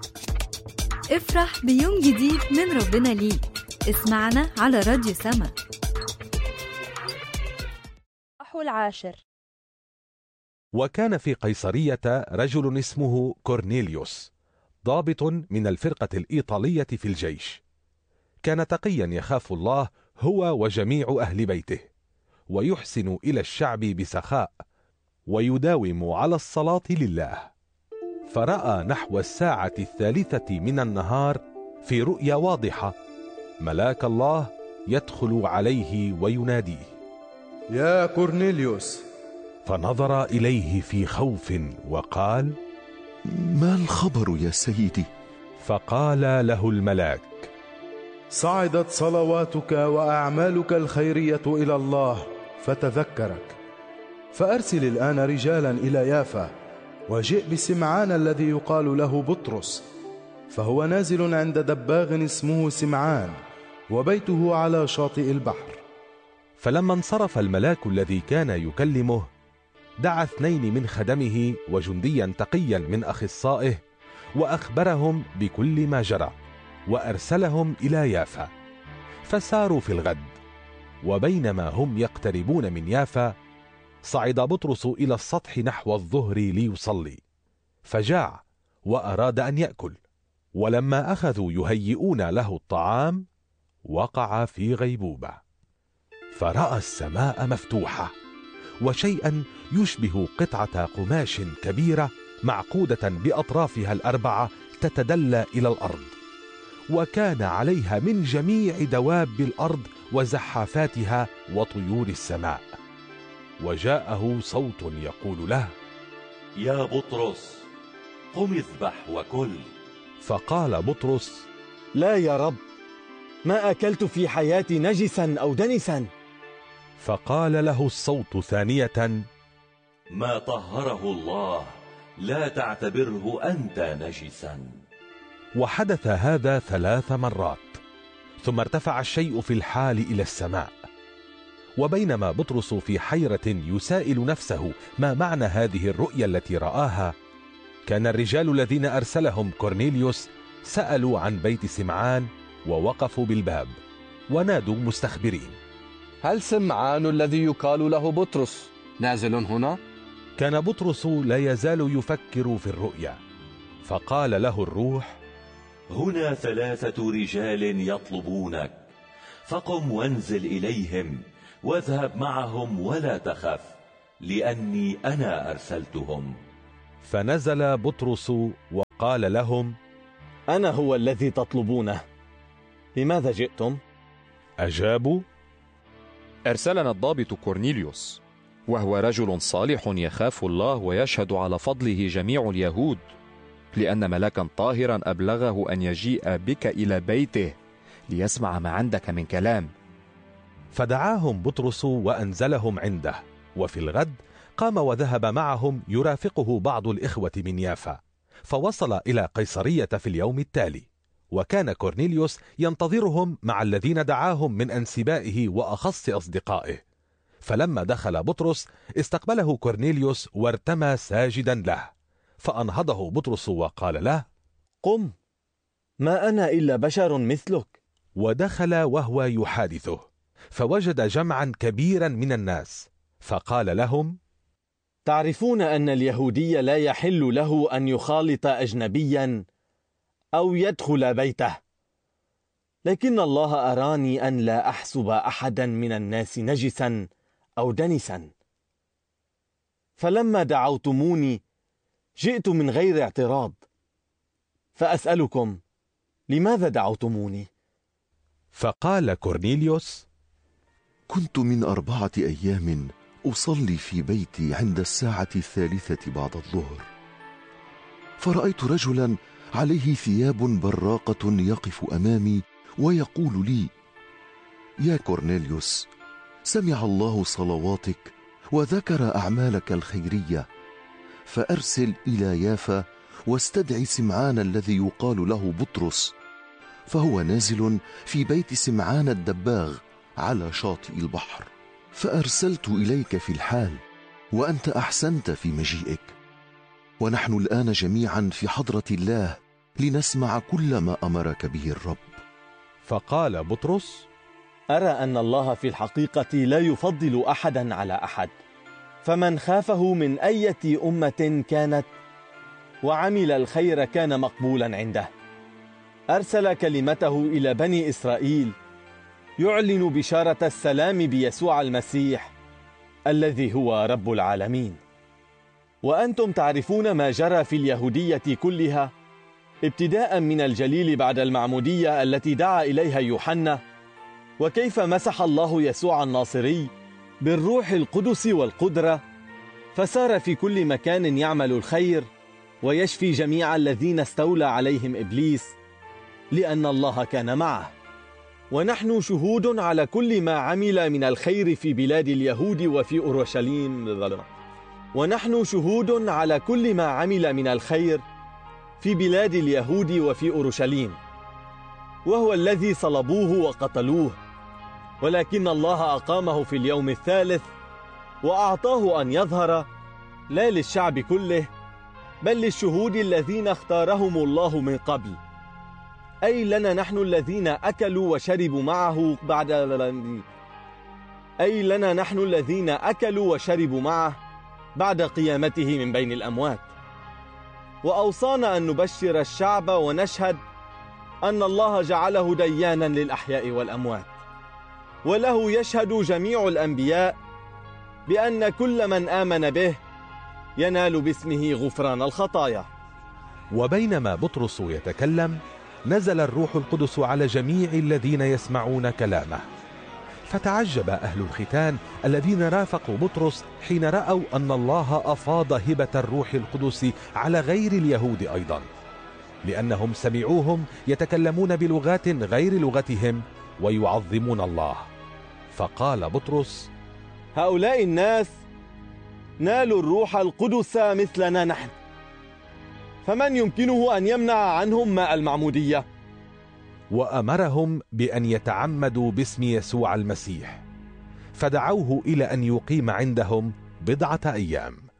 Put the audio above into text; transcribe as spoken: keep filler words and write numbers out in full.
افرح بيوم جديد من ربنا ليك. اسمعنا على راديو سما. العاشر. وكان في قيصرية رجل اسمه كورنيليوس، ضابط من الفرقة الإيطالية في الجيش. كان تقيا يخاف الله هو وجميع أهل بيته، ويحسن إلى الشعب بسخاء، ويداوم على الصلاة لله. فرأى نحو الساعة الثالثة من النهار في رؤيا واضحة ملاك الله يدخل عليه ويناديه: يا كورنيليوس. فنظر إليه في خوف وقال: ما الخبر يا سيدي؟ فقال له الملاك: صعدت صلواتك وأعمالك الخيرية إلى الله فتذكرك، فأرسل الآن رجالا إلى يافا، وجئ بسمعان الذي يقال له بطرس، فهو نازل عند دباغ اسمه سمعان، وبيته على شاطئ البحر. فلما انصرف الملاك الذي كان يكلمه، دعا اثنين من خدمه وجنديا تقيا من أخصائه، وأخبرهم بكل ما جرى، وأرسلهم إلى يافا. فساروا في الغد، وبينما هم يقتربون من يافا، صعد بطرس إلى السطح نحو الظهر ليصلي، فجاع وأراد أن يأكل. ولما أخذوا يهيئون له الطعام، وقع في غيبوبة. فرأى السماء مفتوحة، وشيئا يشبه قطعة قماش كبيرة معقودة بأطرافها الأربعة تتدلى إلى الأرض، وكان عليها من جميع دواب الأرض وزحافاتها وطيور السماء. وجاءه صوت يقول له: يا بطرس، قم اذبح وكل. فقال بطرس: لا يا رب، ما أكلت في حياتي نجسا أو دنسا. فقال له الصوت ثانية: ما طهره الله لا تعتبره أنت نجسا. وحدث هذا ثلاث مرات، ثم ارتفع الشيء في الحال إلى السماء. وبينما بطرس في حيرة يسائل نفسه ما معنى هذه الرؤيا التي رآها، كان الرجال الذين أرسلهم كورنيليوس سألوا عن بيت سمعان، ووقفوا بالباب ونادوا مستخبرين: هل سمعان الذي يقال له بطرس نازل هنا؟ كان بطرس لا يزال يفكر في الرؤيا، فقال له الروح: هنا ثلاثة رجال يطلبونك، فقم وانزل إليهم واذهب معهم ولا تخف، لأني أنا أرسلتهم. فنزل بطرس وقال لهم: أنا هو الذي تطلبونه، لماذا جئتم؟ أجابوا: أرسلنا الضابط كورنيليوس، وهو رجل صالح يخاف الله ويشهد على فضله جميع اليهود، لأن ملاكا طاهرا أبلغه أن يجيء بك إلى بيته ليسمع ما عندك من كلام. فدعاهم بطرس وأنزلهم عنده، وفي الغد قام وذهب معهم يرافقه بعض الإخوة من يافا، فوصل إلى قيصرية في اليوم التالي. وكان كورنيليوس ينتظرهم مع الذين دعاهم من أنسبائه وأخص أصدقائه. فلما دخل بطرس استقبله كورنيليوس وارتمى ساجدا له، فأنهضه بطرس وقال له: قم، ما أنا إلا بشر مثلك. ودخل وهو يحادثه، فوجد جمعا كبيرا من الناس، فقال لهم: تعرفون أن اليهودي لا يحل له أن يخالط أجنبيا أو يدخل بيته، لكن الله أراني أن لا أحسب أحدا من الناس نجسا أو دنسا. فلما دعوتموني جئت من غير اعتراض، فأسألكم لماذا دعوتموني؟ فقال كورنيليوس: كنت من أربعة أيام أصلي في بيتي عند الساعة الثالثة بعد الظهر، فرأيت رجلا عليه ثياب براقة يقف أمامي ويقول لي: يا كورنيليوس، سمع الله صلواتك وذكر أعمالك الخيرية، فأرسل إلى يافا واستدعي سمعان الذي يقال له بطرس، فهو نازل في بيت سمعان الدباغ على شاطئ البحر. فأرسلت إليك في الحال، وأنت أحسنت في مجيئك، ونحن الآن جميعا في حضرة الله لنسمع كل ما أمرك به الرب. فقال بطرس: أرى أن الله في الحقيقة لا يفضل أحدا على أحد، فمن خافه من أية أمة كانت وعمل الخير كان مقبولا عنده. أرسل كلمته إلى بني إسرائيل يعلن بشارة السلام بيسوع المسيح الذي هو رب العالمين. وأنتم تعرفون ما جرى في اليهودية كلها ابتداء من الجليل بعد المعمودية التي دعا إليها يوحنا، وكيف مسح الله يسوع الناصري بالروح القدس والقدرة، فسار في كل مكان يعمل الخير ويشفي جميع الذين استولى عليهم إبليس، لأن الله كان معه. ونحن شهود على كل ما عمل من الخير في بلاد اليهود وفي أورشليم ونحن شهود على كل ما عمل من الخير في بلاد اليهود وفي أورشليم، وهو الذي صلبوه وقتلوه، ولكن الله أقامه في اليوم الثالث وأعطاه أن يظهر لا للشعب كله بل للشهود الذين اختارهم الله من قبل، أي لنا نحن الذين أكلوا وشربوا معه بعد أي لنا نحن الذين أكلوا وشربوا معه بعد قيامته من بين الأموات. وأوصانا أن نبشر الشعب ونشهد أن الله جعله ديانا للأحياء والأموات، وله يشهد جميع الأنبياء بأن كل من آمن به ينال باسمه غفران الخطايا. وبينما بطرس يتكلم نزل الروح القدس على جميع الذين يسمعون كلامه، فتعجب أهل الختان الذين رافقوا بطرس حين رأوا أن الله أفاض هبة الروح القدس على غير اليهود أيضا، لأنهم سمعوهم يتكلمون بلغات غير لغتهم ويعظمون الله. فقال بطرس: هؤلاء الناس نالوا الروح القدس مثلنا نحن، فمن يمكنه أن يمنع عنهم ماء المعمودية؟ وأمرهم بأن يتعمدوا باسم يسوع المسيح، فدعوه إلى أن يقيم عندهم بضعة أيام.